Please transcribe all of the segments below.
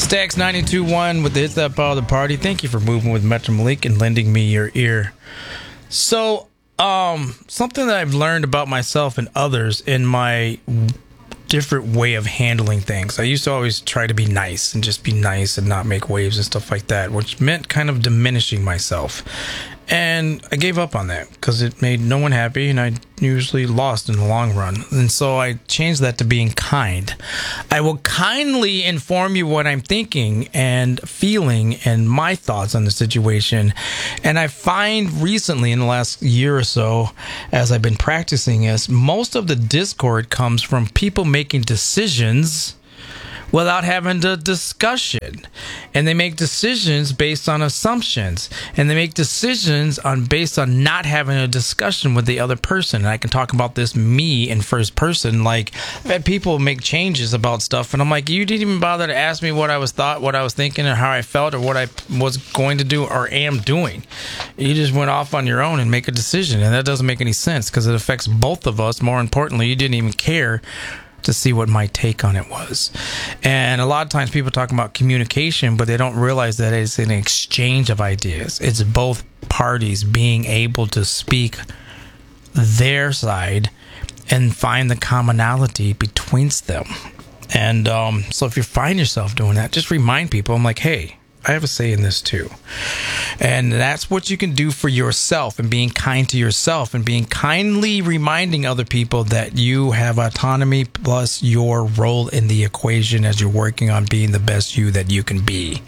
Stax 92.1 with the Hits That Power the Party. Thank you for moving with Metro Malik and lending me your ear. So, something that I've learned about myself and others in my different way of handling things. I used to always try to be nice and just be nice and not make waves and stuff like that, which meant kind of diminishing myself. And I gave up on that because it made no one happy, and I usually lost in the long run. And so I changed that to being kind. I will kindly inform you what I'm thinking and feeling and my thoughts on the situation. And I find recently in the last year or so, as I've been practicing this, most of the discord comes from people making decisions without having the discussion. And they make decisions based on assumptions. And they make decisions based on not having a discussion with the other person. And I can talk about this me in first person. Like, I've had people make changes about stuff, and I'm like, you didn't even bother to ask me what I was thinking, or how I felt, or what I was going to do or am doing. You just went off on your own and make a decision. And that doesn't make any sense because it affects both of us. More importantly, you didn't even care to see what my take on it was. And a lot of times people talk about communication, but they don't realize that it's an exchange of ideas. It's both parties being able to speak their side and find the commonality between them. And so if you find yourself doing that, just remind people, I'm like, hey, I have a say in this too. And that's what you can do for yourself, and being kind to yourself and being kindly reminding other people that you have autonomy plus your role in the equation as you're working on being the best you that you can be.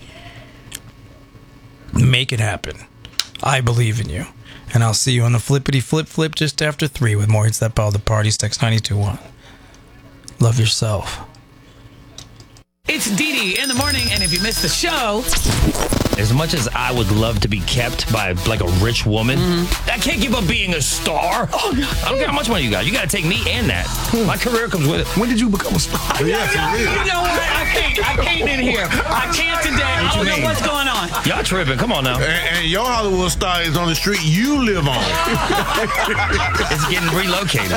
Make it happen. I believe in you. And I'll see you on the flippity flip just after 3 with more Hits That Power the Party. Stax 92.1. Love yourself. It's Dee in the morning, and if you missed the show... As much as I would love to be kept by, like, a rich woman, I can't give up being a star. Oh, God. I don't care how much money you got. You got to take me and that. My career comes with it. When did you become a star? You know what? I can't in here. I can't today. I don't know what's going on. Y'all tripping. Come on now. And your Hollywood star is on the street you live on. It's getting relocated.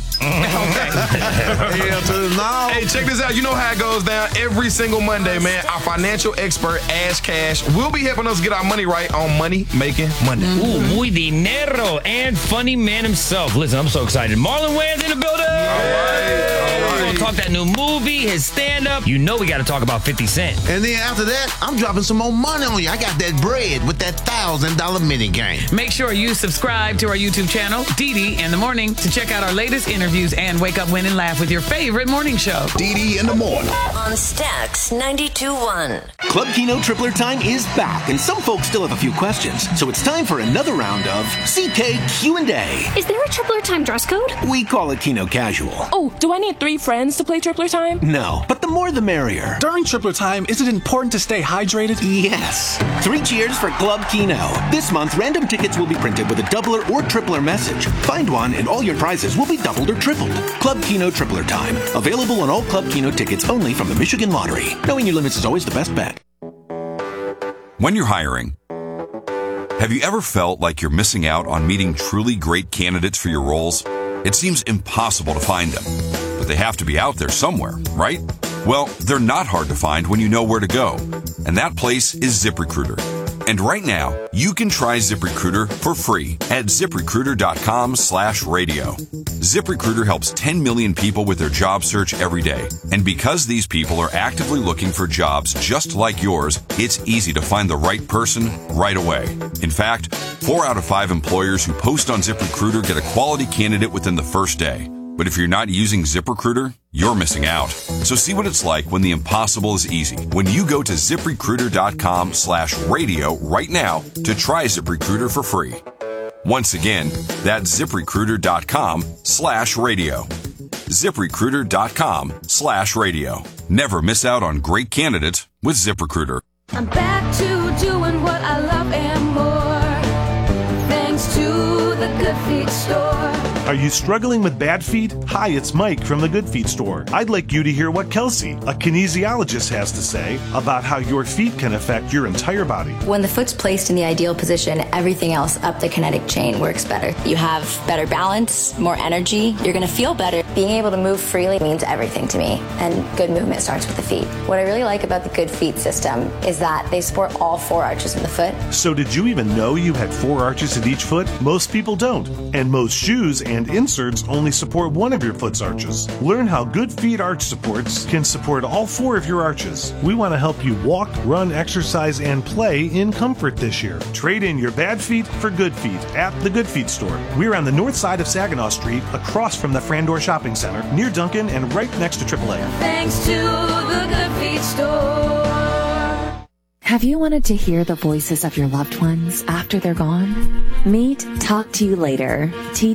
Hey, check this out. You know how it goes down every single Monday, man. Our financial expert, Ash Cash, will be helping us get our money right on Money Making Monday. Ooh, muy dinero, and funny man himself. Listen, I'm so excited. Marlon Wayans in the building. All right. We're going to talk that new movie, his stand-up. You know we got to talk about 50 Cent. And then after that, I'm dropping some more money on you. I got that bread with that $1,000 mini game. Make sure you subscribe to our YouTube channel, Dee in the Morning, to check out our latest interviews and wake up, win, and laugh with your favorite morning show. Dee in the Morning. On Stax 92.1. Club Keno Tripler Time is back, and some folks still have a few questions. So it's time for another round of CK Q&A. Is there a Tripler Time dress code? We call it Keno Casual. Oh, do I need 3 friends to play Tripler Time? No, but the more the merrier. During Tripler Time, is it important to stay hydrated? Yes. 3 cheers for Club Keno. This month, random tickets will be printed with a doubler or tripler message. Find one, and all your prizes will be doubled or tripled. Club Keno Tripler Time. Available on all Club Keno tickets only from the Michigan Lottery. Knowing your limits is always the best bet. When you're hiring, have you ever felt like you're missing out on meeting truly great candidates for your roles? It seems impossible to find them, but they have to be out there somewhere, right? Well, they're not hard to find when you know where to go, and that place is ZipRecruiter. And right now, you can try ZipRecruiter for free at ZipRecruiter.com/radio. ZipRecruiter helps 10 million people with their job search every day. And because these people are actively looking for jobs just like yours, it's easy to find the right person right away. In fact, 4 out of 5 employers who post on ZipRecruiter get a quality candidate within the first day. But if you're not using ZipRecruiter, you're missing out. So see what it's like when the impossible is easy. When you go to ZipRecruiter.com/radio right now to try ZipRecruiter for free. Once again, that's ZipRecruiter.com/radio. ZipRecruiter.com/radio. Never miss out on great candidates with ZipRecruiter. I'm back to doing what I love and more. Thanks to the Good Feet store. Are you struggling with bad feet? Hi, it's Mike from the Good Feet store. I'd like you to hear what Kelsey, a kinesiologist, has to say about how your feet can affect your entire body. When the foot's placed in the ideal position, everything else up the kinetic chain works better. You have better balance, more energy, you're going to feel better. Being able to move freely means everything to me, and good movement starts with the feet. What I really like about the Good Feet system is that they support all 4 arches of the foot. So did you even know you had 4 arches at each foot? Most people don't, and most shoes and inserts only support one of your foot's arches. Learn how Good Feet arch supports can support all 4 of your arches. We want to help you walk, run, exercise, and play in comfort this year. Trade in your bad feet for good feet at the Good Feet store. We're on the north side of Saginaw Street, across from the Frandor Shopping Center, near Duncan and right next to AAA. Thanks to the Good Feet store. Have you wanted to hear the voices of your loved ones after they're gone? Meet Talk to You Later,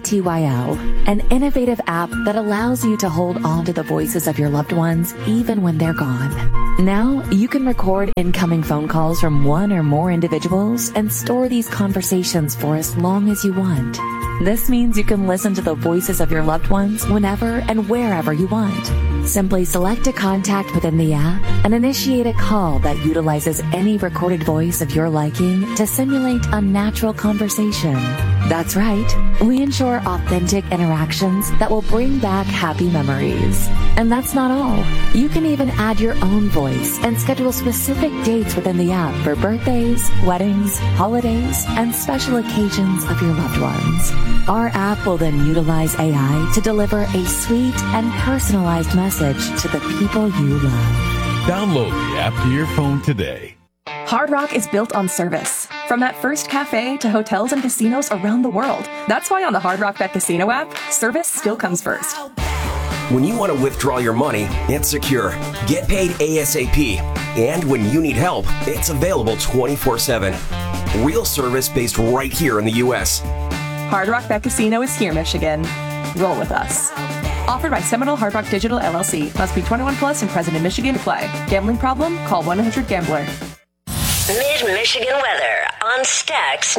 TTYL, an innovative app that allows you to hold on to the voices of your loved ones even when they're gone. Now, you can record incoming phone calls from one or more individuals and store these conversations for as long as you want. This means you can listen to the voices of your loved ones whenever and wherever you want. Simply select a contact within the app and initiate a call that utilizes any recorded voice of your liking to simulate a natural conversation. That's right. We ensure authentic interactions that will bring back happy memories. And that's not all. You can even add your own voice and schedule specific dates within the app for birthdays, weddings, holidays, and special occasions of your loved ones. Our app will then utilize AI to deliver a sweet and personalized message to the people you love. Download the app to your phone today. Hard Rock is built on service. From that first cafe to hotels and casinos around the world. That's why on the Hard Rock Bet Casino app, service still comes first. When you want to withdraw your money, it's secure. Get paid ASAP. And when you need help, it's available 24/7. Real service based right here in the U.S. Hard Rock Bet Casino is here, Michigan. Roll with us. Offered by Seminole Hard Rock Digital LLC. Must be 21 plus and present in Michigan to play. Gambling problem? Call 1-800-GAMBLER. Mid-Michigan weather on Stax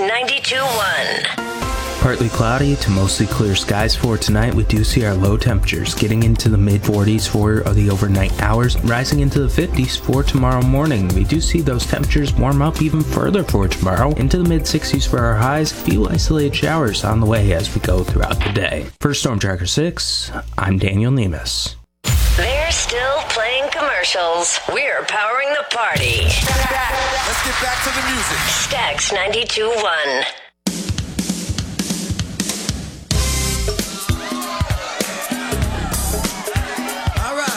92.1. Partly cloudy to mostly clear skies for tonight. We do see our low temperatures getting into the mid-40s for the overnight hours, rising into the 50s for tomorrow morning. We do see those temperatures warm up even further for tomorrow, into the mid-60s for our highs. A few isolated showers on the way as we go throughout the day. For Storm Tracker 6, I'm Daniel Nemus. They're still playing commercials. We're powering the party. Let's get back to the music. Stax 92.1.